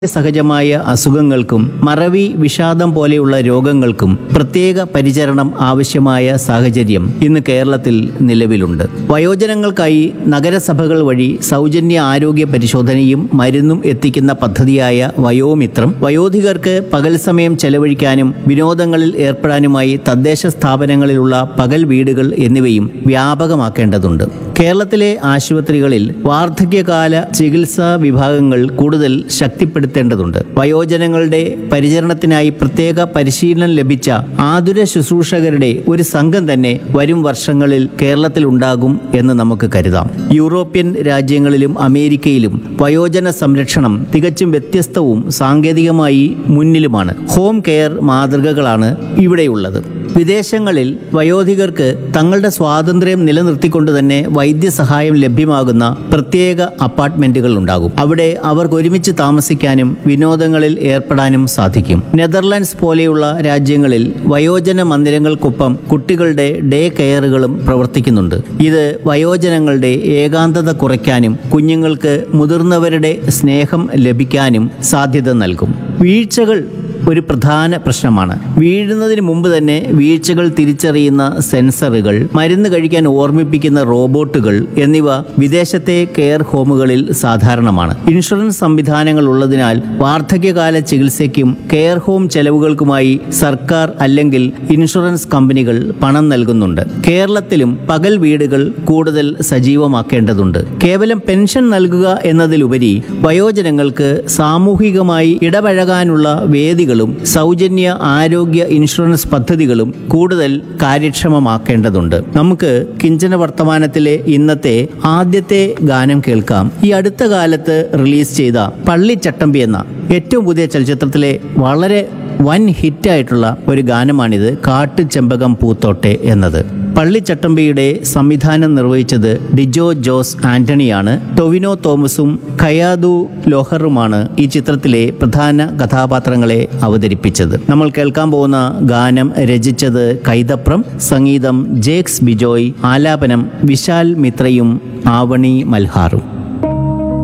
സഹജമായ അസുഖങ്ങൾക്കും മറവി വിഷാദം പോലെയുള്ള രോഗങ്ങൾക്കും പ്രത്യേക പരിചരണം ആവശ്യമായ സാഹചര്യം ഇന്ന് കേരളത്തിൽ നിലവിലുണ്ട്. വയോജനങ്ങൾക്കായി നഗരസഭകൾ വഴി സൗജന്യ ആരോഗ്യ പരിശോധനയും മരുന്നും എത്തിക്കുന്ന പദ്ധതിയായ വയോമിത്രം വയോധികർക്ക് പകൽ സമയം ചെലവഴിക്കാനും വിനോദങ്ങളിൽ ഏർപ്പെടാനുമായി തദ്ദേശ സ്ഥാപനങ്ങളിലുള്ള പകൽ വീടുകൾ എന്നിവയും വ്യാപകമാക്കേണ്ടതുണ്ട്. കേരളത്തിലെ ആശുപത്രികളിൽ വാർദ്ധക്യകാല ചികിത്സാ വിഭാഗങ്ങൾ കൂടുതൽ ശക്തിപ്പെടുത്തേണ്ടതുണ്ട്. വയോജനങ്ങളുടെ പരിചരണത്തിനായി പ്രത്യേക പരിശീലനം ലഭിച്ച ആതുര ശുശ്രൂഷകരുടെ ഒരു സംഘം തന്നെ വരും വർഷങ്ങളിൽ കേരളത്തിൽ ഉണ്ടാകും എന്ന് നമുക്ക് കരുതാം. യൂറോപ്യൻ രാജ്യങ്ങളിലും അമേരിക്കയിലും വയോജന സംരക്ഷണം തികച്ചും വ്യത്യസ്തവും സാങ്കേതികമായി മുന്നിലുമാണ്. ഹോം കെയർ മാതൃകകളാണ് ഇവിടെയുള്ളത്. വിദേശങ്ങളിൽ വയോധികർക്ക് തങ്ങളുടെ സ്വാതന്ത്ര്യം നിലനിർത്തിക്കൊണ്ട് തന്നെ വൈദ്യസഹായം ലഭ്യമാകുന്ന പ്രത്യേക അപ്പാർട്ട്മെന്റുകൾ ഉണ്ടാകും. അവിടെ അവർക്ക് ഒരുമിച്ച് താമസിക്കാനും വിനോദങ്ങളിൽ ഏർപ്പെടാനും സാധിക്കും. നെതർലാൻഡ്സ് പോലെയുള്ള രാജ്യങ്ങളിൽ വയോജന മന്ദിരങ്ങൾക്കൊപ്പം കുട്ടികളുടെ ഡേ കെയറുകളും പ്രവർത്തിക്കുന്നുണ്ട്. ഇത് വയോജനങ്ങളുടെ ഏകാന്തത കുറയ്ക്കാനും കുഞ്ഞുങ്ങൾക്ക് മുതിർന്നവരുടെ സ്നേഹം ലഭിക്കാനും സാധ്യത നൽകും. വീഴ്ചകൾ ഒരു പ്രധാന പ്രശ്നമാണ്. വീഴുന്നതിന് മുമ്പ് തന്നെ വീഴ്ചകൾ തിരിച്ചറിയുന്ന സെൻസറുകൾ, മരുന്ന് കഴിക്കാൻ ഓർമ്മിപ്പിക്കുന്ന റോബോട്ടുകൾ എന്നിവ വിദേശത്തെ കെയർ ഹോമുകളിൽ സാധാരണമാണ്. ഇൻഷുറൻസ് സംവിധാനങ്ങൾ ഉള്ളതിനാൽ വാർദ്ധക്യകാല ചികിത്സയ്ക്കും കെയർ ഹോം ചെലവുകൾക്കുമായി സർക്കാർ അല്ലെങ്കിൽ ഇൻഷുറൻസ് കമ്പനികൾ പണം നൽകുന്നുണ്ട്. കേരളത്തിലും പകൽ വീടുകൾ കൂടുതൽ സജീവമാക്കേണ്ടതുണ്ട്. കേവലം പെൻഷൻ നൽകുക എന്നതിലുപരി വയോജനങ്ങൾക്ക് സാമൂഹികമായി ഇടപഴകാനുള്ള വേദികൾ സൗജന്യ ആരോഗ്യ ഇൻഷുറൻസ് പദ്ധതികളും കൂടുതൽ കാര്യക്ഷമമാക്കേണ്ടതുണ്ട്. നമുക്ക് കിഞ്ചന വർത്തമാനത്തിലെ ഇന്നത്തെ ആദ്യത്തെ ഗാനം കേൾക്കാം. ഈ അടുത്ത കാലത്ത് റിലീസ് ചെയ്ത പള്ളിച്ചട്ടമ്പി എന്ന ഏറ്റവും പുതിയ ചലച്ചിത്രത്തിലെ വളരെ വൻ ഹിറ്റായിട്ടുള്ള ഒരു ഗാനമാണിത്. കാട്ടുചെമ്പകം പൂത്തോട്ടെ എന്നത്. പള്ളിച്ചട്ടമ്പിയുടെ സംവിധാനം നിർവഹിച്ചത് ഡിജോ ജോസ് ആന്റണിയാണ്. ടൊവിനോ തോമസും ഖയാദു ലോഹറുമാണ് ഈ ചിത്രത്തിലെ പ്രധാന കഥാപാത്രങ്ങളെ അവതരിപ്പിച്ചത്. നമ്മൾ കേൾക്കാൻ പോകുന്ന ഗാനം രചിച്ചത് കൈതപ്രം, സംഗീതം ജേക്സ് ബിജോയ്, ആലാപനം വിശാൽ മിത്രയും ആവണി മൽഹാറും.